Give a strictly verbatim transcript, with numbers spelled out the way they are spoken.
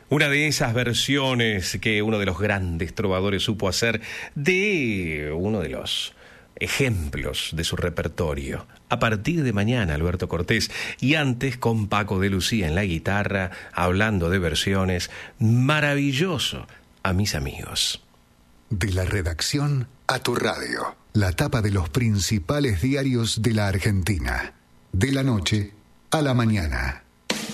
Una de esas versiones que uno de los grandes trovadores supo hacer de uno de los ejemplos de su repertorio. A partir de mañana, Alberto Cortés, y antes con Paco de Lucía en la guitarra, hablando de versiones, maravilloso a mis amigos. De la redacción a tu radio, la tapa de los principales diarios de la Argentina, de la noche a la mañana.